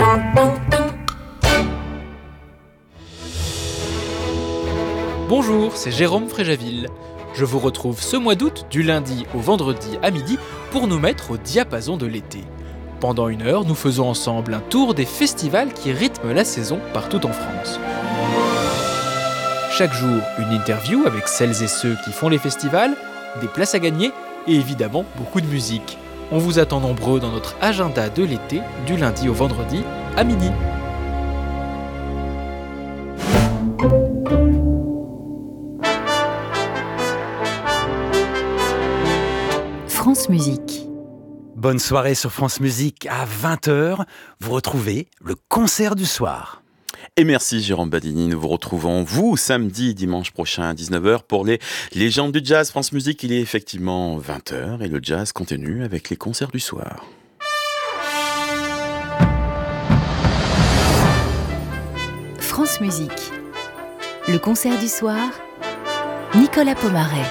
Bonjour, c'est Jérôme Fréjaville. Je vous retrouve ce mois d'août, du lundi au vendredi à midi, pour nous mettre au diapason de l'été. Pendant 1 heure, nous faisons ensemble un tour des festivals qui rythment la saison partout en France. Chaque jour, une interview avec celles et ceux qui font les festivals, des places à gagner et évidemment beaucoup de musique. On vous attend nombreux dans notre agenda de l'été, du lundi au vendredi à midi. France Musique. Bonne soirée sur France Musique. À 20h, vous retrouvez le concert du soir. Et merci Jérôme Badini, nous vous retrouvons vous samedi, dimanche prochain à 19h pour les légendes du jazz. France Musique, il est effectivement 20h et le jazz continue avec les concerts du soir. France Musique. Le concert du soir, Nicolas Pomaret.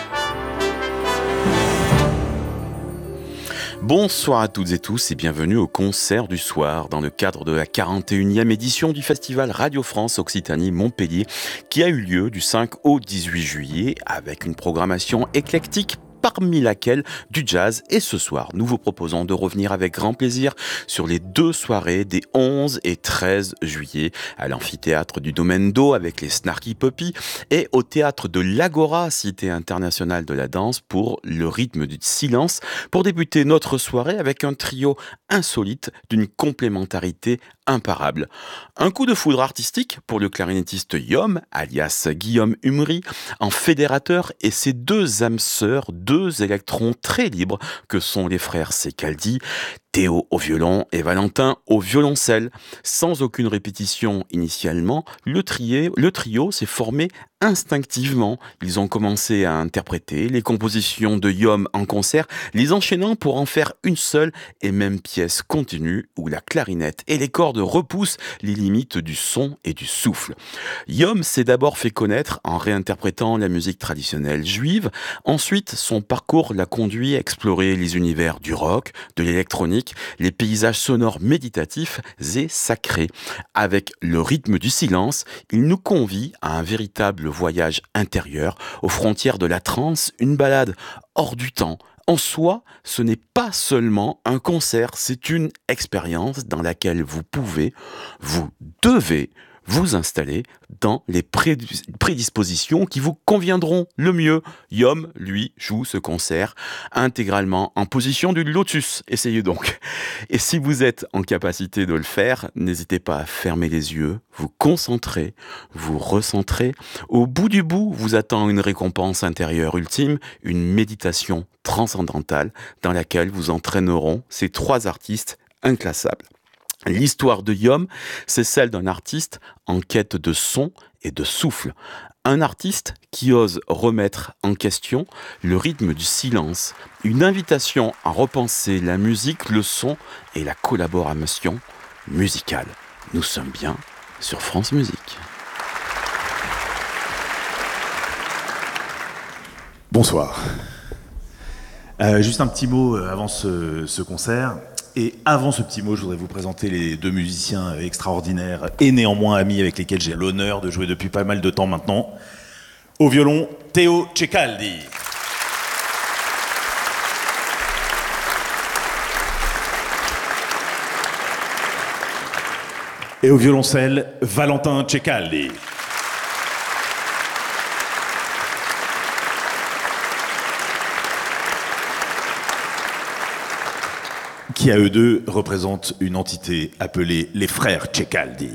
Bonsoir à toutes et tous et bienvenue au concert du soir dans le cadre de la 41e édition du festival Radio France Occitanie Montpellier qui a eu lieu du 5 au 18 juillet avec une programmation éclectique parmi laquelle du jazz. Et ce soir, nous vous proposons de revenir avec grand plaisir sur les 2 soirées des 11 et 13 juillet à l'amphithéâtre du Domaine d'Eau avec les Snarky Puppy et au théâtre de l'Agora, Cité internationale de la danse, pour le rythme du silence, pour débuter notre soirée avec un trio insolite d'une complémentarité imparable. Un coup de foudre artistique pour le clarinettiste Yom, alias Guillaume Humry, en fédérateur, et ses 2 âmes sœurs, 2 électrons très libres que sont les frères Secaldi, Théo au violon et Valentin au violoncelle. Sans aucune répétition initialement, le trio s'est formé instinctivement. Ils ont commencé à interpréter les compositions de Yom en concert, les enchaînant pour en faire une seule et même pièce continue où la clarinette et les cordes repoussent les limites du son et du souffle. Yom s'est d'abord fait connaître en réinterprétant la musique traditionnelle juive. Ensuite, son parcours l'a conduit à explorer les univers du rock, de l'électronique, les paysages sonores méditatifs et sacrés. Avec le rythme du silence, il nous convie à un véritable voyage intérieur, aux frontières de la trance, une balade hors du temps. En soi, ce n'est pas seulement un concert, c'est une expérience dans laquelle vous devez vous installer dans les prédispositions qui vous conviendront le mieux. Yom, lui, joue ce concert intégralement en position du lotus. Essayez donc. Et si vous êtes en capacité de le faire, n'hésitez pas à fermer les yeux, vous concentrer, vous recentrer. Au bout du bout, vous attend une récompense intérieure ultime, une méditation transcendantale dans laquelle vous entraîneront ces 3 artistes inclassables. L'histoire de Yom, c'est celle d'un artiste en quête de son et de souffle. Un artiste qui ose remettre en question le rythme du silence. Une invitation à repenser la musique, le son et la collaboration musicale. Nous sommes bien sur France Musique. Bonsoir. Juste un petit mot avant ce concert. Et avant ce petit mot, je voudrais vous présenter les 2 musiciens extraordinaires et néanmoins amis avec lesquels j'ai l'honneur de jouer depuis pas mal de temps maintenant. Au violon, Théo Cecaldi. Et au violoncelle, Valentin Cecaldi. Qui à eux 2 représentent une entité appelée les frères Cecaldi.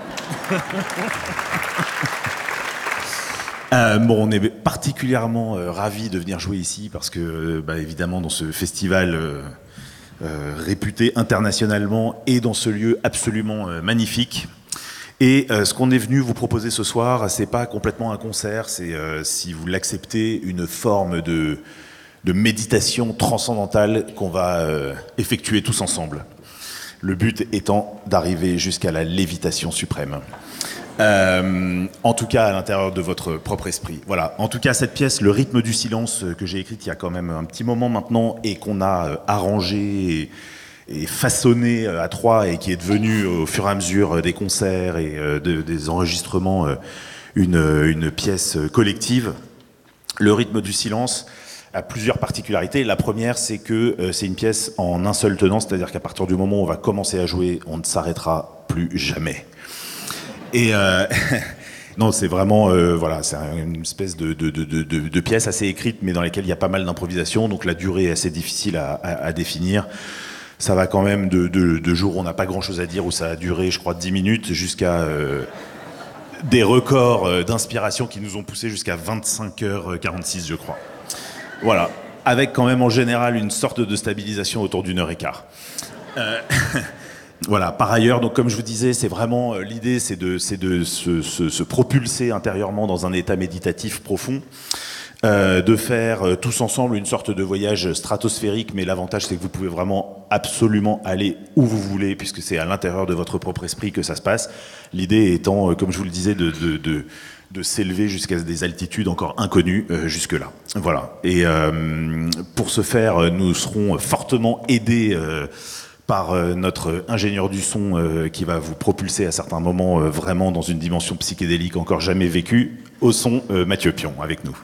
On est particulièrement ravis de venir jouer ici parce que, évidemment, dans ce festival réputé internationalement et dans ce lieu absolument magnifique. Et ce qu'on est venu vous proposer ce soir, c'est pas complètement un concert, c'est, si vous l'acceptez, une forme de méditation transcendantale qu'on va effectuer tous ensemble. Le but étant d'arriver jusqu'à la lévitation suprême. En tout cas, à l'intérieur de votre propre esprit. Voilà. En tout cas, cette pièce, Le rythme du silence, que j'ai écrite il y a quand même un petit moment maintenant et qu'on a arrangé façonné à trois et qui est devenu au fur et à mesure des concerts et des enregistrements une pièce collective. Le rythme du silence a plusieurs particularités. La première, c'est que c'est une pièce en un seul tenant, c'est-à-dire qu'à partir du moment où on va commencer à jouer, on ne s'arrêtera plus jamais. Et non, c'est vraiment voilà, c'est une espèce de pièce assez écrite, mais dans laquelle il y a pas mal d'improvisation, donc la durée est assez difficile à définir. Ça va quand même de jours où on n'a pas grand-chose à dire, où ça a duré, je crois, 10 minutes, jusqu'à des records d'inspiration qui nous ont poussé jusqu'à 25h46, je crois. Voilà, avec quand même en général une sorte de stabilisation autour d'1h15. Voilà. Par ailleurs, donc comme je vous disais, c'est vraiment l'idée, c'est de se propulser intérieurement dans un état méditatif profond, de faire tous ensemble une sorte de voyage stratosphérique. Mais l'avantage, c'est que vous pouvez vraiment absolument aller où vous voulez, puisque c'est à l'intérieur de votre propre esprit que ça se passe. L'idée étant, comme je vous le disais, de s'élever jusqu'à des altitudes encore inconnues jusque-là. Voilà. Et pour ce faire, nous serons fortement aidés par notre ingénieur du son qui va vous propulser à certains moments vraiment dans une dimension psychédélique encore jamais vécue. Au son, Mathieu Pion avec nous.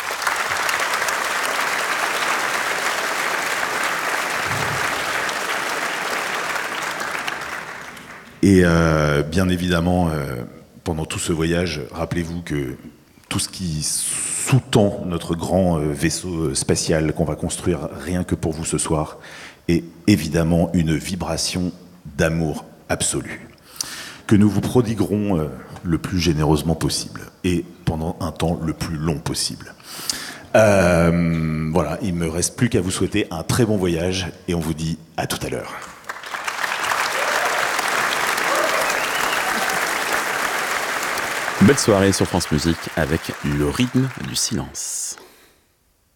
Et bien évidemment, pendant tout ce voyage, rappelez-vous que tout ce qui sous-tend notre grand vaisseau spatial qu'on va construire rien que pour vous ce soir est évidemment une vibration d'amour absolu, que nous vous prodiguerons le plus généreusement possible et pendant un temps le plus long possible. Voilà, il me reste plus qu'à vous souhaiter un très bon voyage et on vous dit à tout à l'heure. Belle soirée sur France Musique avec le rythme du silence.